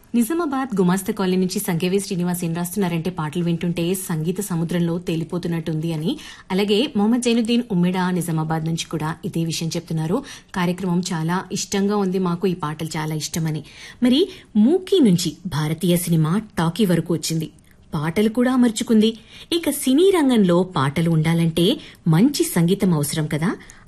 నిజామాబాద్ గుమాస్తా కాలనీ నుంచి సంకేవి శ్రీనివాస్ ఏం రాస్తున్నారంటే పాటలు వింటుంటే సంగీత సముద్రంలో తేలిపోతున్నట్టుంది అని. అలాగే మొహమ్మద్ జైనుద్దీన్ ఉమ్మెడా నిజామాబాద్ నుంచి కూడా ఇదే విషయం చెప్తున్నారు. కార్యక్రమం చాలా ఇష్టంగా ఉంది, మాకు ఈ పాటలు చాలా ఇష్టమని. మరి మూకీ నుంచి భారతీయ సినిమా టాకీ వరకు వచ్చింది, పాటలు కూడా అమర్చుకుంది. ఇక సినీ రంగంలో పాటలు ఉండాలంటే మంచి సంగీతం అవసరం కదా.